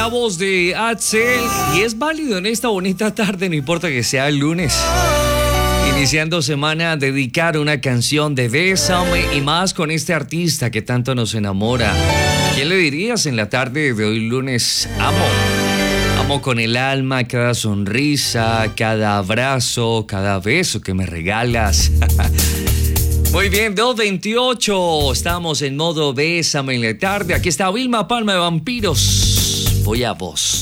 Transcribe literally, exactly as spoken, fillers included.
la voz de Axel. Y es válido en esta bonita tarde, no importa que sea el lunes. Iniciando semana, dedicar una canción de Bésame y más con este artista que tanto nos enamora. ¿Quién le dirías en la tarde de hoy lunes? Amo. Amo con el alma cada sonrisa, cada abrazo, cada beso que me regalas. Muy bien, dos veintiocho. Estamos en modo Bésame en la tarde. Aquí está Vilma Palma de Vampiros. Voy a vos.